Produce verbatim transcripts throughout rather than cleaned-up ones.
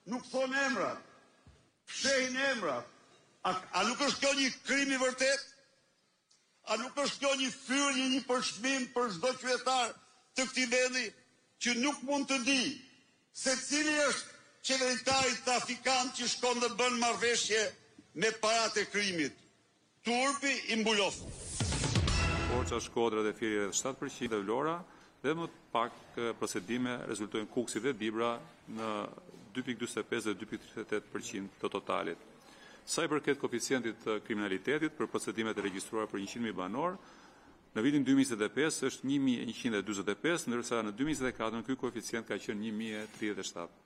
nuk thonë emra, fshehin emra. A, a nuk është kjo një krim i vërtet? A nuk është kjo një fyrje, një përshmim për çdo qytetar të këtij vendi që nuk mund të di se cili është qeveritari trafikant që shkon dhe bën marrëveshje me paratë e krimit? Turpi i mbulosur. Forca Shkodra dhe Fieri rreth shtatë përqind dhe Vlora, dhe më pak procedime rezultojnë Kuksi dhe Dibra në dy pikë njëzet e pesë dhe dy pikë tridhjet e tetë përqind të totalit. Sa i përket koeficientit të kriminalitetit për procedimet e regjistruara për njëqind mijë banor, në vitin dy mijë njëzet e pesë është një mijë e njëqind e dyzet e pesë, ndërsa në dy mijë njëzet e katër ky koeficient ka qenë një mijë e tridhjet e shtatë.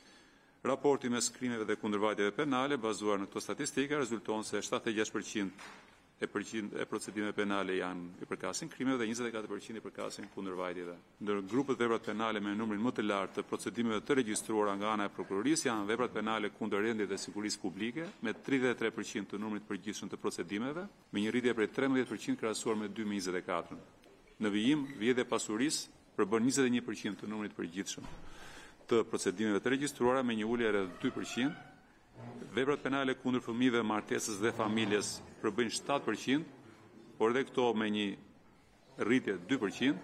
Raporti mes krimeve dhe kundërvajtjeve penale bazuar në këto statistika rezulton se shtatëdhjetë e gjashtë përqind e përqind e procedimeve penale janë i përkasin krimeve dhe njëzet e katër përqind i përkasin kundërvajtjeve. Ndër grupet veprat penale me numrin më të lartë të procedimeve të regjistruara nga ana e prokurorisë janë veprat penale kundër rendit dhe sigurisë publike me tridhjetë e tre përqind të numrit përgjithshëm të procedimeve, me një rritje prej trembëdhjetë përqind krahasuar me dy mijë njëzet e katër. Në vijim, vjedhja e pasurisë përbën njëzet e një përqind të numrit përgjithshëm të procedimeve të regjistruara me një ulje rreth dy përqind. Veprat penale kundër fëmijëve, martesës dhe familjes përbëjnë shtatë përqind, por edhe këto me një rritje dy përqind.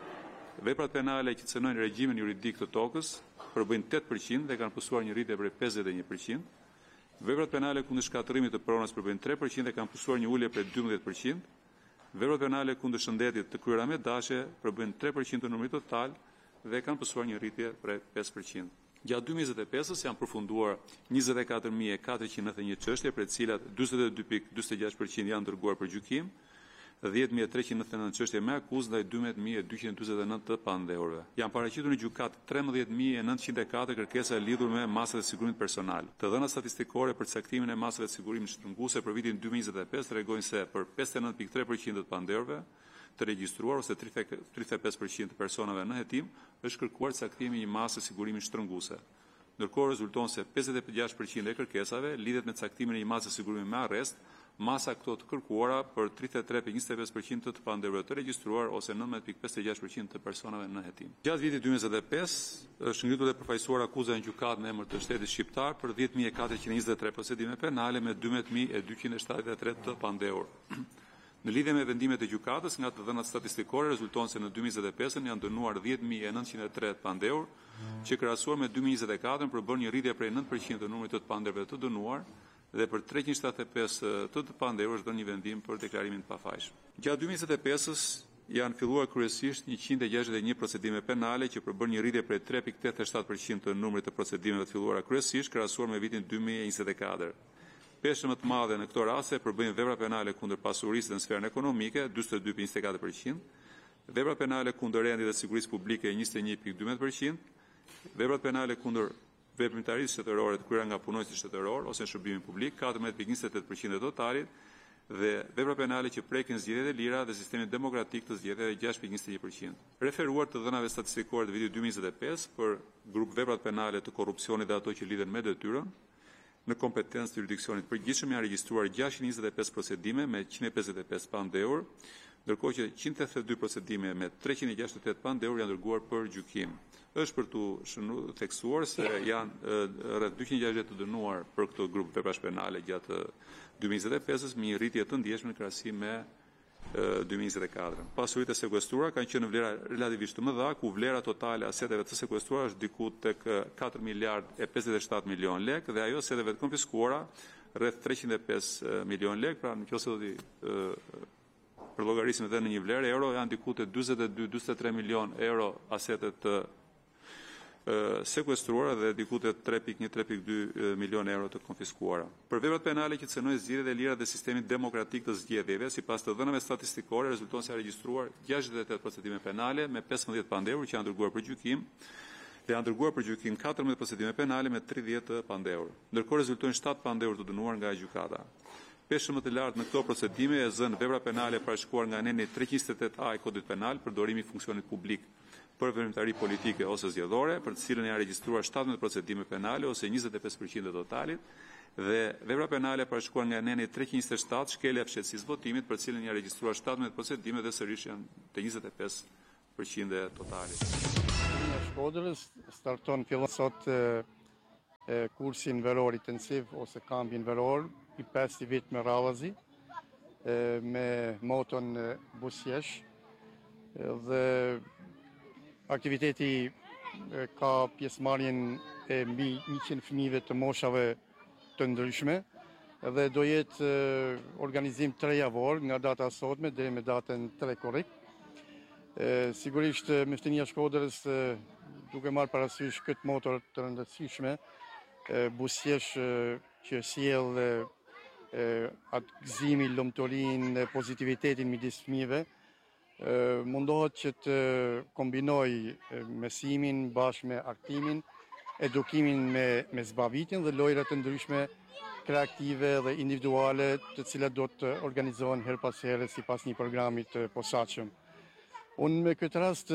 Veprat penale që cënojnë regjimin juridik të tokës përbëjnë tetë përqind dhe kanë pësuar një rritje prej pesëdhjetë e një përqind. Veprat penale kundër shkatërimit të pronës përbëjnë tre përqind dhe kanë pësuar një ulje prej dymbëdhjetë përqind. Veprat penale kundër shëndetit të kryera me dashe përbëjnë tre përqind të numrit total dhe kanë pësuar një rritje prej pesë përqind. Gjatë dy mijë njëzet e pesës janë përfunduar njëzet e katër mijë e katërqind e nëntëdhjetë e një çështje, për të cilat dyzet e dy pikë dyzet e gjashtë përqind janë dërguar për gjykim, dhjetë mijë e treqind e nëntëdhjetë e nëntë çështje me akuzë ndaj dymbëdhjetë mijë e dyqind e dyzet e nëntë të pandehurve. Janë paraqitur në gjykatë trembëdhjetë mijë e nëntëqind e katër kërkesa e lidhur me masat e sigurimit personal. Të dhënat statistikore për caktimin e masave të sigurimit shtrënguese për vitin dy mijë njëzet e pesë tregojnë se për pesëdhjetë e nëntë pikë tre përqind të pandehurve të regjistruar ose tridhjetë e pesë përqind të personave në hetim është kërkuar caktimi i një mase sigurimi shtrënguese. Ndërkohë rezulton se pesëdhjetë e gjashtë përqind e kërkesave lidhet me caktimin e një mase sigurimi me arrest, masa këto të kërkuara për tridhjetë e tre pikë njëzet e pesë përqind të të pandehurve të regjistruar ose nëntëmbëdhjetë pikë pesëdhjetë e gjashtë përqind të personave në hetim. Gjatë vitit dy mijë njëzet e pesë është ngritur dhe përfaqësuar akuza në gjykatë në emër të shtetit shqiptar për dhjetë mijë e katërqind e njëzet e tre procedime penale me dymbëdhjetë mijë e dyqind e shtatëdhjetë e tre të pandehur. Në lidhje me vendimet e gjykatës, nga të dhënat statistikore rezulton se në dy mijë njëzet e pesë janë dënuar dhjetë mijë e nëntëqind e tre të pandehur, që krahasuar me dy mijë njëzet e katër përbën një rritje prej nëntë përqind të numrit të pandehurve të dënuar dhe për treqind shtatëdhjetë e pesë të të pandehur është dhënë një vendim për deklarimin të pafajshëm. Gjatë dy mijë njëzet e pesës janë filluar kryesisht njëqind e gjashtëdhjetë e një procedime penale që përbën një rritje prej tre pikë tetëdhjetë e shtatë përqind të numrit të procedimeve të filluara kryesisht krahasuar me vitin dy mijë njëzet e katër. Peshë më të madhe në këto raste përbëjnë vepra penale kundër pasurisë dhe në sferën ekonomike, dyzet e dy pikë njëzet e katër përqind, vepra penale kundër rendit dhe sigurisë publike njëzet e një pikë dymbëdhjetë përqind, veprat penale kundër veprimtarisë shtetërore të kryera nga punonjësit shtetëror ose në shërbimin publik katërmbëdhjetë pikë njëzet e tetë përqind e totalit dhe vepra penale që prekin zgjedhjet e lira dhe sistemin demokratik të zgjedhjeve gjashtë pikë njëzet e një përqind. Referuar të dhënave statistikore të vitit dy mijë njëzet e pesë për grup veprat penale të korrupsionit dhe ato që lidhen me detyrën, në kompetencë të jurisdiksionit përgjithshëm janë regjistruar gjashtëqind e njëzet e pesë procedime me njëqind e pesëdhjetë e pesë pandehur, ndërkohë që njëqind e tetëdhjetë e dy procedime me treqind e gjashtëdhjetë e tetë pandehur janë dërguar për gjykim. Është për tu shënuar theksuar se janë rreth dyqind e gjashtëdhjetë të dënuar për këtë grup veprash penale gjatë dy mijë njëzet e pesës me një rritje të ndjeshme në krahasim me dy mijë njëzet e katër. Pasuritë e sekuestruara kanë qenë në vlera relativisht të mëdha, ku vlera totale e aseteve të sekuestruara është diku tek katër miliardë e pesëdhjetë e shtatë milion lekë dhe ajo aseteve të konfiskuara rreth treqind e pesë milion lekë, pra nëse do t'i për llogarisim edhe në një vlerë euro janë diku te dyzet e dy dyzet e tre milion euro asetet të sekuestruara dhe diku te tre pikë një tre pikë dy milion euro të konfiskuara. Për veprat penale që cënojnë zgjedhjet e lira dhe sistemin demokratik të zgjedhjeve, sipas të dhënave statistikore, rezulton se janë regjistruar gjashtëdhjetë e tetë procedime penale me pesëmbëdhjetë pandehur që janë dërguar për gjykim dhe janë dërguar për gjykim katërmbëdhjetë procedime penale me tridhjetë pandehur. Ndërkohë rezultojnë shtatë pandehur të dënuar nga gjykata. Peshë më të lartë në këto procedime e zënë vepra penale parashkuar nga neni treqind e tetë A i kodit penal për dorimi i funksionit publik për veprimtari politike ose zgjedhore, për të cilën janë regjistruar shtatëmbëdhjetë procedime penale ose njëzet e pesë përqind e totalit, dhe vepra penale parashkuar nga neni treqind e njëzet e shtatë shkelja e fshehtësisë votimit, për të cilën janë regjistruar shtatëmbëdhjetë procedime dhe sërish janë te njëzet e pesë përqind e totalit. Shkodrës starton fillon sot e, kursin veror intensiv ose kampin veror i pesë vit me radhazi e, me moton e, busjesh e, dhe aktiviteti e, ka pjesëmarrjen e mbi njëqind fëmijëve të moshave të ndryshme dhe do jetë e, organizim trejavor nga data e sotme deri me datën tre korrik. E, sigurisht Mjeftinia e Shkodrës e, duke marrë parasysh këtë motor të rëndësishme, e, busjesh e, që sjell e, e, atë gëzimin, lumturinë, pozitivitetin midis fëmijëve, e, mundohet që të kombinoj e, mësimin bashkë me artimin, edukimin me, me zbavitjen dhe lojra të ndryshme kreative dhe individuale të cilat do të organizohen her pas here sipas një programi të posaçëm. Unë me këtë rast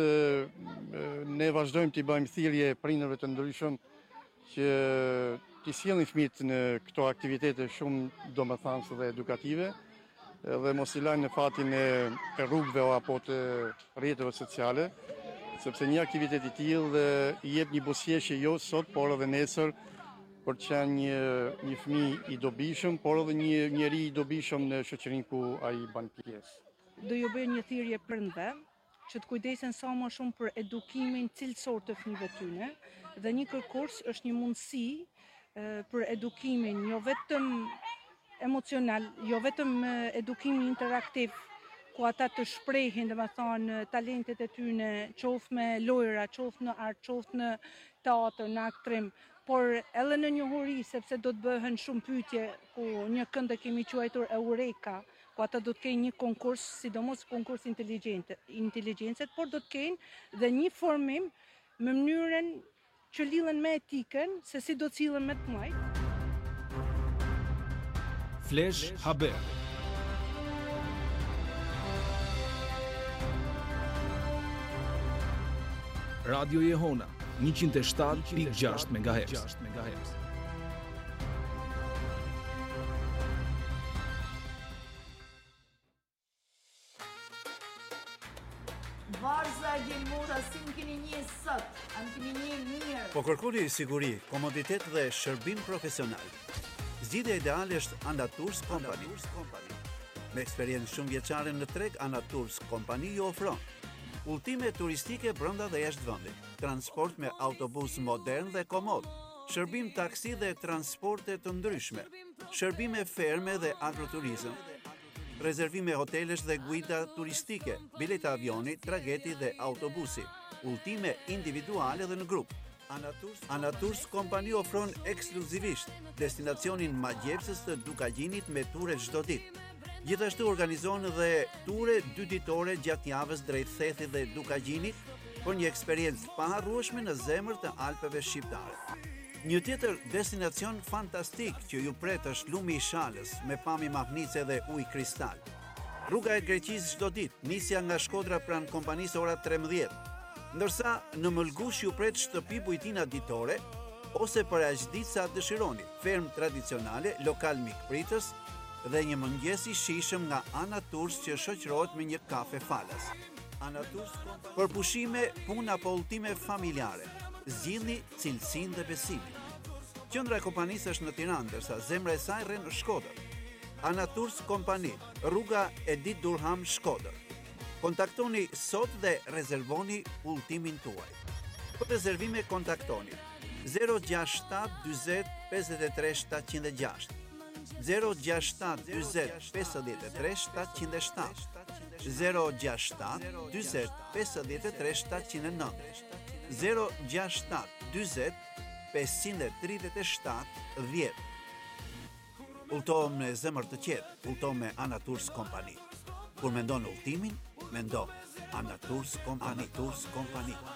ne vazhdojmë të i bëjmë thirrje prindërve të ndryshëm që t'i sjellin fëmijët në këto aktivitete shumë domethënëse dhe edukative dhe mos i lajnë në fatin e, e rrugëve apo të rrjeteve sociale, sepse një aktivitet i tillë i jep një buzëqeshje jo sot, por edhe nesër për të qenë një, një fëmijë i dobishëm, por edhe një njeri i dobishëm në shoqërinë ku ai ban pjesë. Do ju bëj një thirrje prindërve që të kujdesen sa më shumë për edukimin cilësor të fëmijëve tyne dhe një kërkurs është një mundësi e, për edukimin jo vetëm emocional, jo vetëm edukimin interaktiv ku ata të shprehin, domethënë talentet e tyre, qoftë me lojra, qoftë në art, qoftë në teatr, në aktrim, por edhe në njohuri, sepse do të bëhen shumë pyetje ku një kënd e kemi quajtur Eureka, ku ata do të kenë një konkurs, sidomos konkurs inteligjencet, por do të kenë dhe një formim me mënyrën që lidhen me etikën, se si do të cilën me të majtë. Flash Haber. Radio Jehona njëqind e shtatë pikë gjashtë megahertz. Varza Gjelmora, si më keni një sot, a më keni një mirë. Po kërkoni siguri, komoditet dhe shërbim profesional. Zgjidhja ideale është Anatours Company. Me eksperiencë shumë vjeçare në treg, Anatours Company ju ofron udhëtime turistike brenda dhe jashtë vendit, transport me autobus modern dhe komod, shërbim taksi dhe transporte të ndryshme, shërbime ferme dhe agroturizëm, rezervime hotelesh dhe guida turistike, bileta avioni, trageti dhe autobusi, udhëtime individuale dhe në grup. Anatours, Anatours Company ofron ekskluzivisht destinacionin magjepsës të Dukagjinit me ture çdo ditë. Gjithashtu organizon dhe ture dy ditore gjatë javës drejt Thethit dhe Dukagjinit për një eksperiencë paharrueshme në zemër të Alpeve shqiptare. Një tjetër destinacion fantastik që ju pret është Lumi i Shalës me pamje mahnice dhe ujë kristal. Rruga e Greqisë çdo ditë, nisja nga Shkodra pranë kompanisë ora trembëdhjetë, ndërsa në Mëlgush ju pret shtëpi bujtina ditore ose për aq ditë sa dëshironi, fermë tradicionale, lokal mikpritës dhe një mëngjes i shijshëm nga Anatours që shoqërohet me një kafe falas. Anatours për pushime, punë apo udhëtime familjare. Zgjidhni cilësinë dhe besimin. Qendra e kompanisë është në Tiranë, ndërsa zemra e saj rrin në Shkodër. Anatours Company, rruga Edit Durham, Shkodër. Kontaktoni sot dhe rezervoni udhëtimin tuaj. Për rezervime kontaktoni zero gjasht shtat dyzet pesëdhjetë e tre shtatëqind e gjashtë, zero gjasht shtat dyzet pesëdhjetë e tre shtatëqind e shtatë, zero gjasht shtat dyzet pesëdhjetë e tre shtatëqind e nëntë, zero gjasht shtat dyzet pesëqind e tridhjetë e shtatë dhjetë. Udhëto me zemër të qetë, udhëto me Anatours Company. Kur mendon udhëtimin, mendo Anatours Company.